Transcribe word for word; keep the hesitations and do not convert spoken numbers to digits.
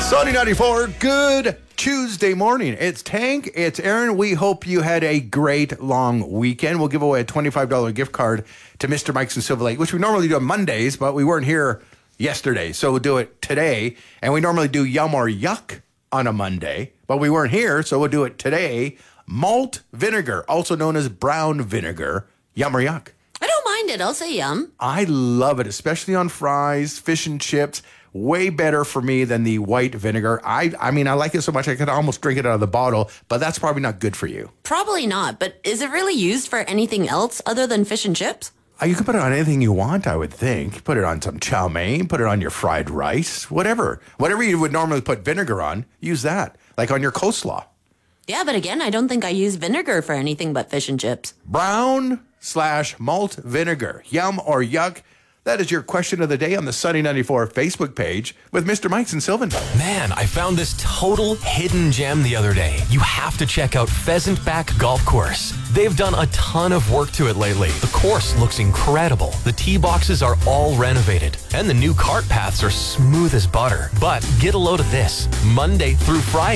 Sunny ninety-four, good Tuesday morning. It's Tank, it's Aaron. We hope you had a great long weekend. We'll give away a twenty-five dollars gift card to Mister Mike's in Silver Lake, which we normally do on Mondays, but we weren't here yesterday, so we'll do it today. And we normally do Yum or Yuck on a Monday, but we weren't here, so we'll do it today. Malt vinegar, also known as brown vinegar. Yum or Yuck? I don't mind it. I'll say yum. I love it, especially on fries, fish and chips. Way better for me than the white vinegar. I I mean, I like it so much I could almost drink it out of the bottle, but that's probably not good for you. Probably not, but is it really used for anything else other than fish and chips? Uh, you can put it on anything you want, I would think. Put it on some chow mein, put it on your fried rice, whatever. Whatever you would normally put vinegar on, use that. Like on your coleslaw. Yeah, but again, I don't think I use vinegar for anything but fish and chips. Brown slash malt vinegar. Yum or yuck? That is your question of the day on the Sunny ninety-four Facebook page with Mister Mike's in Sylvan. Man, I found this total hidden gem the other day. You have to check out Pheasant Back Golf Course. They've done a ton of work to it lately. The course looks incredible. The tee boxes are all renovated, and the new cart paths are smooth as butter. But get a load of this. Monday through Friday,